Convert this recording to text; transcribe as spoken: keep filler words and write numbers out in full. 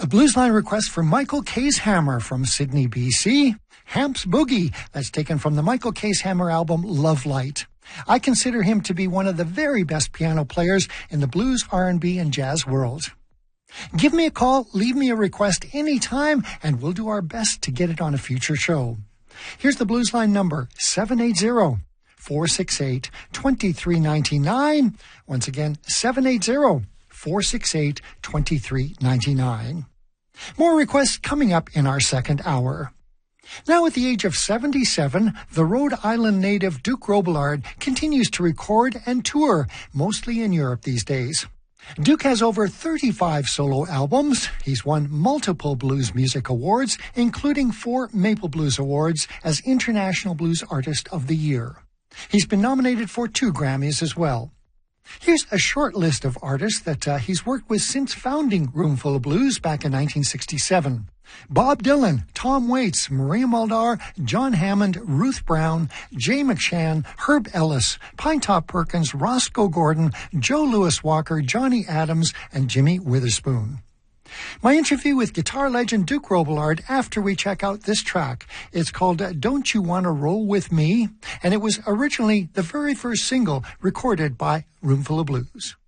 A blues line request for Michael Casehammer from Sydney, B C. Hamps Boogie, that's taken from the Michael Casehammer album Love Light. I consider him to be one of the very best piano players in the blues, R and B, and jazz world. Give me a call, leave me a request anytime, and we'll do our best to get it on a future show. Here's the blues line number, seven eight zero, four six eight, two three nine nine. Once again, seven eight zero, four six eight, two three nine nine. More requests coming up in our second hour. Now at the age of seventy-seven, the Rhode Island native Duke Robillard continues to record and tour, mostly in Europe these days. Duke has over thirty-five solo albums. He's won multiple blues music awards, including four Maple Blues Awards as International Blues Artist of the Year. He's been nominated for two Grammys as well. Here's a short list of artists that uh, he's worked with since founding Roomful of Blues back in nineteen sixty-seven. Bob Dylan, Tom Waits, Maria Muldaur, John Hammond, Ruth Brown, Jay McShann, Herb Ellis, Pinetop Perkins, Roscoe Gordon, Joe Louis Walker, Johnny Adams, and Jimmy Witherspoon. My interview with guitar legend Duke Robillard after we check out this track. It's called uh, Don't You Wanna Roll With Me? And it was originally the very first single recorded by Roomful of Blues.